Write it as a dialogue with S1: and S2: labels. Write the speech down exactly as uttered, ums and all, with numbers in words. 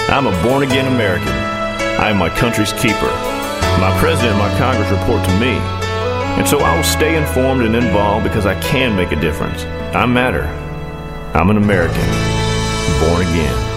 S1: I'm a born-again American. I am my country's keeper. My president and my Congress report to me. And so I will stay informed and involved because I can make a difference. I matter. I'm an American, born again.